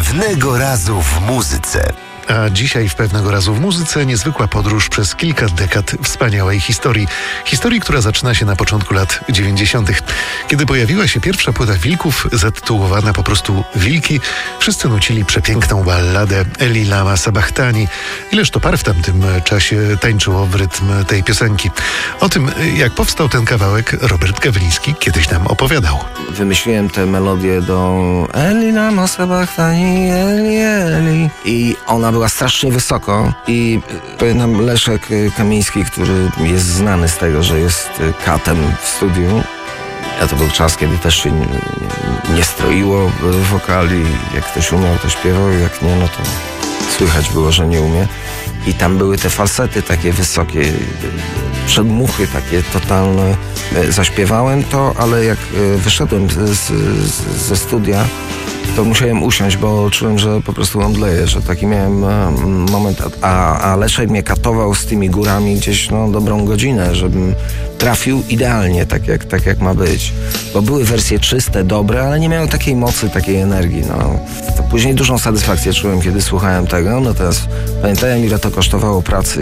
Pewnego razu w muzyce. A dzisiaj w Pewnego razu w muzyce niezwykła podróż przez kilka dekad wspaniałej historii. Historii, która zaczyna się na początku lat 90. Kiedy pojawiła się pierwsza płyta Wilków, zatytułowana po prostu Wilki, wszyscy nucili przepiękną balladę Eli Lama Sabachtani. Ileż to par w tamtym czasie tańczyło w rytm tej piosenki. O tym, jak powstał ten kawałek, Robert Gawliński kiedyś nam opowiadał. Wymyśliłem tę melodię do Eli Lama Sabachtani, Eli, Eli. I ona była strasznie wysoko i pamiętam Leszek Kamiński, który jest znany z tego, że jest katem w studiu. A to był czas, kiedy też się nie stroiło wokali. Jak ktoś umiał, to śpiewał, jak nie, no to słychać było, że nie umie. I tam były te falsety takie wysokie, przedmuchy takie totalne. Zaśpiewałem to, ale jak wyszedłem ze studia, to musiałem usiąść, bo czułem, że po prostu omdleję, że taki miałem moment, a Leszek mnie katował z tymi górami gdzieś dobrą godzinę, żebym trafił idealnie, tak jak ma być. Bo były wersje czyste, dobre, ale nie miały takiej mocy, takiej energii. To później dużą satysfakcję czułem, kiedy słuchałem tego. No teraz pamiętałem, ile to kosztowało pracy